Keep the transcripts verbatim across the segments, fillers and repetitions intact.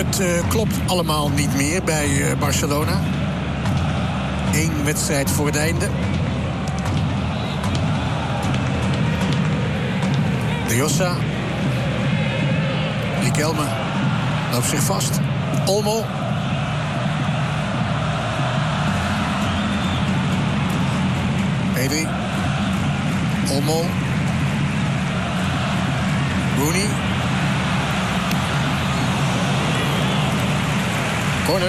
Het uh, klopt allemaal niet meer bij uh, Barcelona. Eén wedstrijd voor het einde. De Jossa. Riquelme loopt zich vast. Olmo. Pedri. Olmo. Rooney. Corner.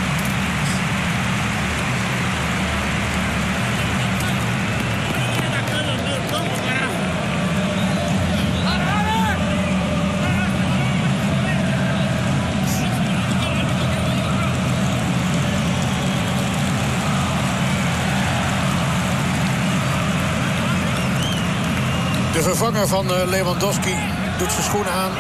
De vervanger van Lewandowski doet zijn schoenen aan.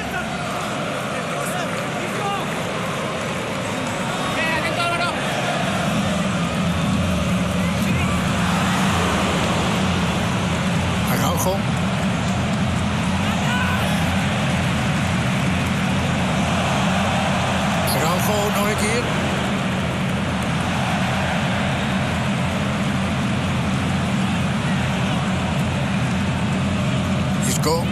Araujo. Araujo nog een keer. Isco.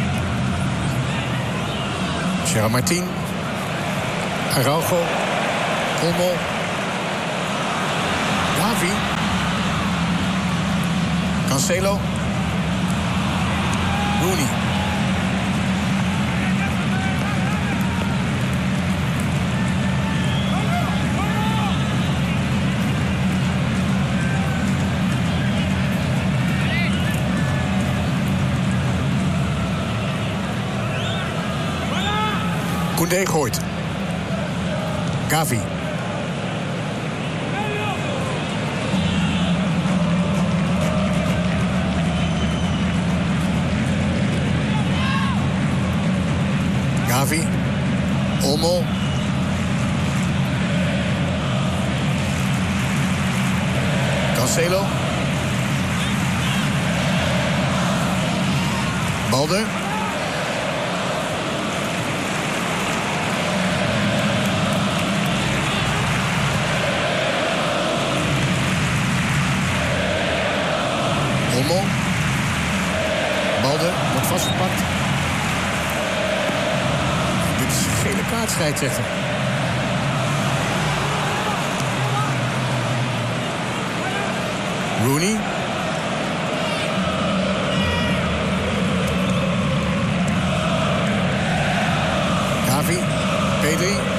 Gerard Martin. Araujo. Olmo. Gavi. Cancelo. Rooney. Koundé gooit. Gavi. Gavi. Olmo. Cancelo. Balde. Olmo. Balde wordt vastgepakt. Dit is een gele kaart, scheidsrechter. Rooney. Gavi. Pedri.